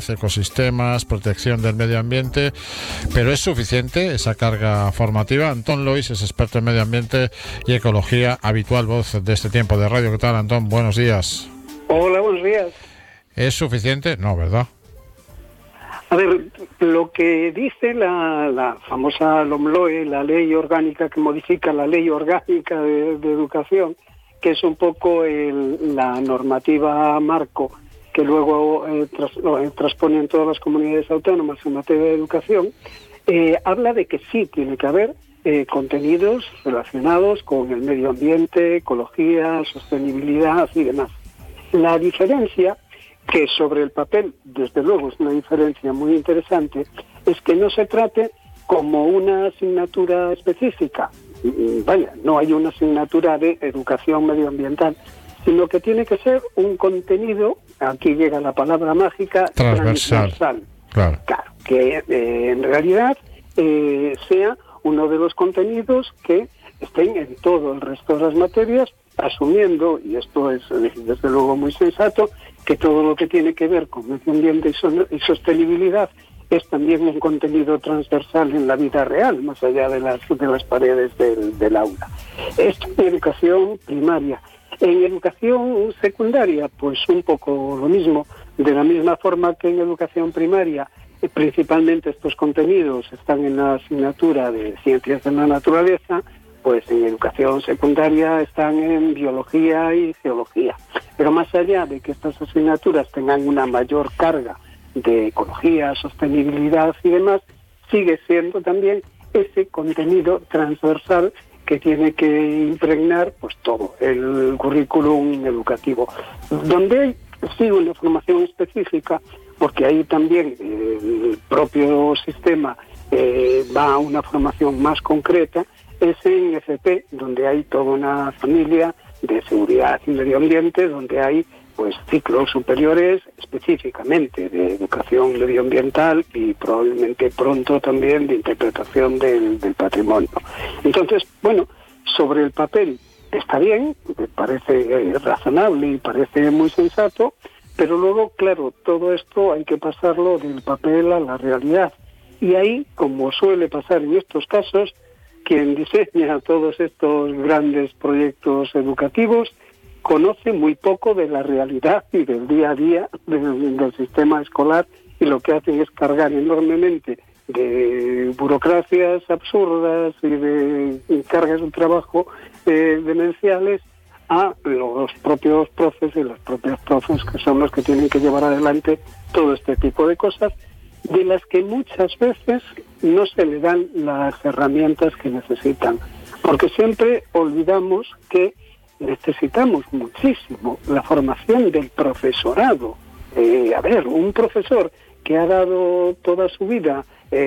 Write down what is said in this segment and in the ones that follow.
ecosistemas, protección del medio ambiente, pero ¿es suficiente esa carga formativa? Antón Lois es experto en medio ambiente y ecología, habitual voz de este tiempo de radio. ¿Qué tal, Antón? Buenos días. Hola, buenos días. ¿Es suficiente? No, ¿verdad? A ver, lo que dice la famosa LOMLOE, la ley orgánica que modifica la ley orgánica de educación, que es un poco la normativa marco que luego transpone en todas las comunidades autónomas en materia de educación, habla de que sí tiene que haber contenidos relacionados con el medio ambiente, ecología, sostenibilidad y demás. La diferencia, que sobre el papel, desde luego, es una diferencia muy interesante, es que no se trate como una asignatura específica. Vaya, no hay una asignatura de educación medioambiental, sino que tiene que ser un contenido, aquí llega la palabra mágica, transversal. Claro, que en realidad sea uno de los contenidos que estén en todo el resto de las materias, asumiendo, y esto es desde luego muy sensato, que todo lo que tiene que ver con medio ambiente y sostenibilidad es también un contenido transversal en la vida real, más allá de las paredes del aula. Esto en educación primaria. En educación secundaria, pues un poco lo mismo, de la misma forma que en educación primaria, principalmente estos contenidos están en la asignatura de Ciencias de la Naturaleza, pues en educación secundaria están en biología y geología. Pero más allá de que estas asignaturas tengan una mayor carga de ecología, sostenibilidad y demás, sigue siendo también ese contenido transversal que tiene que impregnar pues todo el currículum educativo. Donde hay sí una formación específica, porque ahí también el propio sistema va a una formación más concreta, es en FP, donde hay toda una familia de seguridad y medio ambiente, donde hay pues ciclos superiores específicamente de educación medioambiental y probablemente pronto también de interpretación del patrimonio. Entonces, bueno, sobre el papel está bien, me parece razonable y parece muy sensato, pero luego, claro, todo esto hay que pasarlo del papel a la realidad. Y ahí, como suele pasar en estos casos, quien diseña todos estos grandes proyectos educativos conoce muy poco de la realidad y del día a día del sistema escolar, y lo que hacen es cargar enormemente de burocracias absurdas y de cargas de trabajo demenciales a los propios profes y las propias profes, que son los que tienen que llevar adelante todo este tipo de cosas, de las que muchas veces no se le dan las herramientas que necesitan, porque siempre olvidamos que necesitamos muchísimo la formación del profesorado. Un profesor que ha dado toda su vida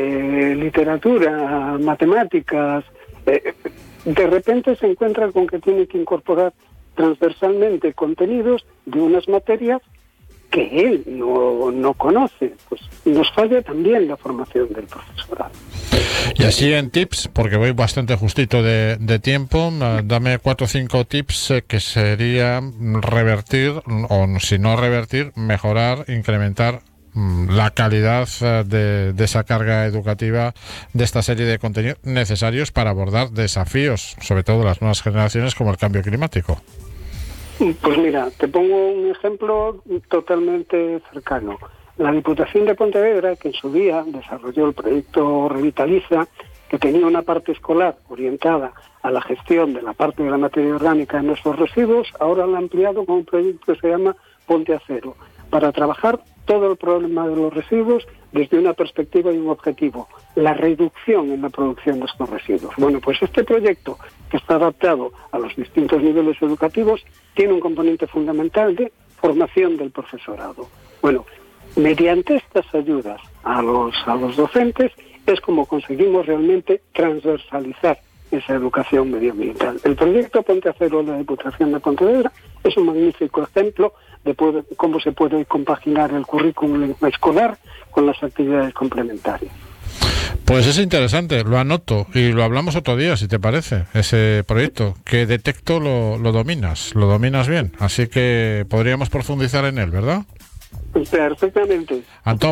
literatura, matemáticas, de repente se encuentra con que tiene que incorporar transversalmente contenidos de unas materias que él no conoce. Pues nos falla también la formación del profesorado. Y así en tips, porque voy bastante justito de tiempo, dame 4 o 5 tips que sería revertir, o si no revertir, mejorar, incrementar la calidad de esa carga educativa, de esta serie de contenidos necesarios para abordar desafíos, sobre todo de las nuevas generaciones, como el cambio climático. Pues mira, te pongo un ejemplo totalmente cercano. La Diputación de Pontevedra, que en su día desarrolló el proyecto Revitaliza, que tenía una parte escolar orientada a la gestión de la parte de la materia orgánica de nuestros residuos, ahora lo ha ampliado con un proyecto que se llama Ponte a Cero, para trabajar todo el problema de los residuos desde una perspectiva y un objetivo, la reducción en la producción de estos residuos. Bueno, pues este proyecto, que está adaptado a los distintos niveles educativos, tiene un componente fundamental de formación del profesorado. Bueno, mediante estas ayudas a los docentes es como conseguimos realmente transversalizar esa educación medioambiental. El proyecto Ponte a Cero de la Diputación de Pontevedra es un magnífico ejemplo de cómo se puede compaginar el currículum escolar con las actividades complementarias. Pues es interesante, lo anoto y lo hablamos otro día, si te parece, ese proyecto, que detecto lo dominas bien, así que podríamos profundizar en él, ¿verdad? Perfectamente. Antón.